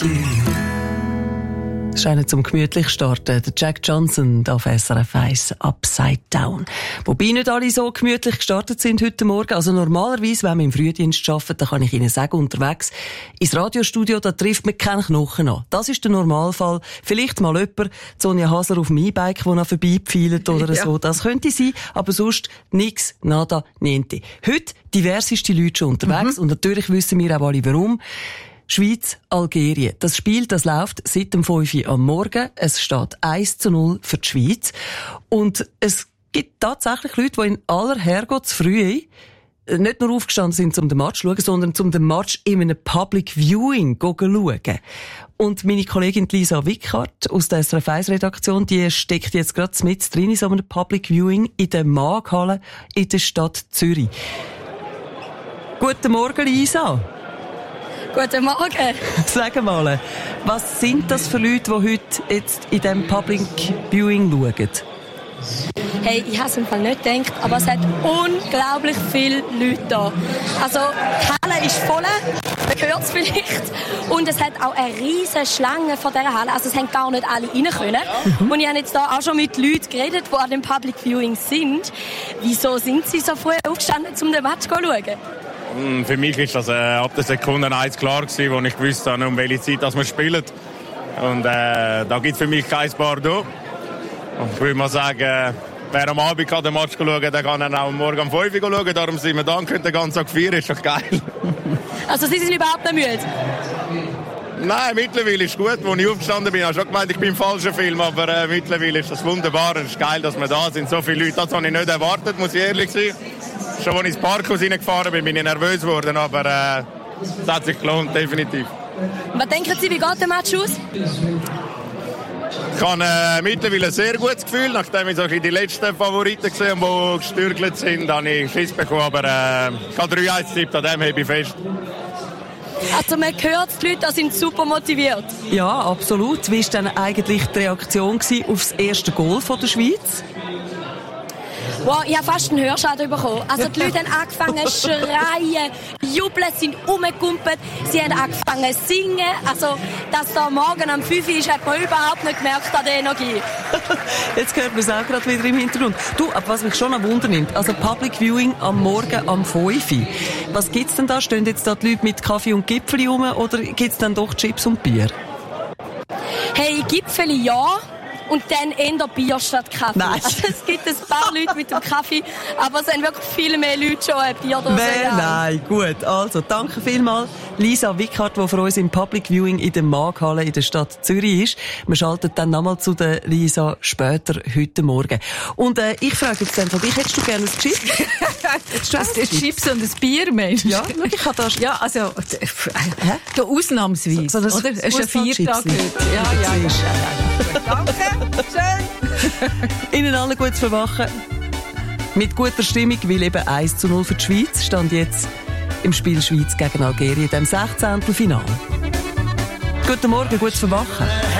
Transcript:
Das ist einer zum gemütlich starten. Der Jack Johnson auf SRF 1 Upside Down. Wobei nicht alle so gemütlich gestartet sind heute Morgen. Also normalerweise, wenn man im Frühdienst arbeitet, dann kann ich Ihnen sagen, unterwegs ins Radiostudio, da trifft man keinen Knochen an. Das ist der Normalfall. Vielleicht mal jemand, Sonja Hasler auf dem E-Bike, der noch vorbeipfeilt oder so. Das könnte sein, aber sonst nix, nada, niente. Heute diverseste Leute schon unterwegs und natürlich wissen wir auch alle, warum. Schweiz, Algerien. Das Spiel, das läuft seit dem 5 Uhr am Morgen. Es steht 1:0 für die Schweiz. Und es gibt tatsächlich Leute, die in aller Herrgottsfrühe nicht nur aufgestanden sind, um den Match zu schauen, sondern um den Match in einem Public Viewing zu schauen. Und meine Kollegin Lisa Wickhardt aus der SRF 1 Redaktion, die steckt jetzt gerade mit drin in so einem Public Viewing in der Maaghalle in der Stadt Zürich. Guten Morgen, Lisa. Guten Morgen. Sag mal, was sind das für Leute, die heute jetzt in diesem Public Viewing schauen? Hey, ich habe es im Fall nicht gedacht, aber es hat unglaublich viele Leute da. Also, die Halle ist voll, man hört es vielleicht. Und es hat auch eine riesige Schlange vor dieser Halle. Also, es haben gar nicht alle rein können. Und ich habe jetzt da auch schon mit Leuten geredet, die an dem Public Viewing sind. Wieso sind sie so früh aufgestanden, um den Match zu schauen? Für mich ist das ab der Sekunde 1 klar gewesen, wo ich gewusst habe, um welche Zeit wir spielen. Und da gibt es für mich kein Pardon. Und ich würde mal sagen, wer am Abend den Match schauen kann, der kann dann auch morgen um 5 Uhr schauen. Darum sind wir da und können den ganzen Tag feiern. Ist doch geil. Also Sie sind überhaupt nicht müde? Nein, mittlerweile ist es gut. Als ich aufgestanden bin, habe ich schon gemeint, ich bin im falschen Film. Aber mittlerweile ist das wunderbar. Es ist geil, dass wir da sind. So viele Leute, das habe ich nicht erwartet, muss ich ehrlich sein. Schon als ich ins Parkhaus reingefahren bin, bin ich nervös geworden, aber es hat sich gelohnt, definitiv. Was denken Sie, wie geht der Match aus? Ich habe mittlerweile ein sehr gutes Gefühl, nachdem ich so die letzten Favoriten gesehen habe, die gestürgelt sind, habe ich Schiss bekommen, aber ich habe 3-1 getippt, an dem habe ich fest. Also man hört, die Leute sind super motiviert. Ja, absolut. Wie war denn eigentlich die Reaktion auf das erste Goal von der Schweiz? Wow, ich habe fast einen Hörschaden bekommen. Also die Leute haben angefangen zu schreien, jubeln, sind rumgekumpelt, sie haben angefangen zu singen. Also, dass da morgen um 5 Uhr ist, hat man überhaupt nicht gemerkt an der Energie. Jetzt hört man es auch gerade wieder im Hintergrund. Du, aber was mich schon an Wunder nimmt, also Public Viewing am Morgen um 5 Uhr. Was gibt's denn da? Stehen jetzt da die Leute mit Kaffee und Gipfeli rum oder gibt's dann doch Chips und Bier? Hey, Gipfeli ja. Und dann eher Bier statt Kaffee. Nein. Also es gibt ein paar Leute mit dem Kaffee, aber es sind wirklich viel mehr Leute schon ein Bierdose. Nein, gut. Also, danke vielmals Lisa Wickhardt, die für uns im Public Viewing in der Maaghalle in der Stadt Zürich ist. Wir schalten dann nochmal zu der Lisa später heute Morgen. Und ich frage jetzt dann von dich, hättest du gerne ein Chips? Ein Chips und ein Bier, Mensch? Ja, ich habe das... Ja, also, da ausnahmsweise, so oder? Es ist ein Viertag heute. Ja. Danke. Schön. Ihnen allen gutes Verwachen. Mit guter Stimmung, weil eben 1:0 für die Schweiz stand jetzt im Spiel Schweiz gegen Algerien, dem 16. Finale. Guten Morgen, gutes Verwachen.